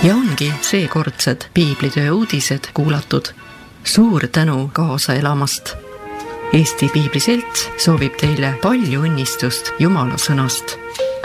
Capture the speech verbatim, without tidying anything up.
Ja ongi seekordsed piiblitöö uudised kuulatud. Suur tänu kaasa elamast. Eesti Piibliselts soovib teile palju õnnistust Jumala sõnast.